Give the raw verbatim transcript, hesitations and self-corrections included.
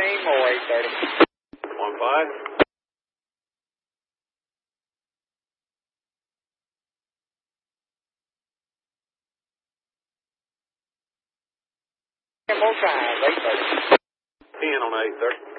fifteen more, eight thirty. One five. Ten more times, eight thirty. Ten on eight thirty.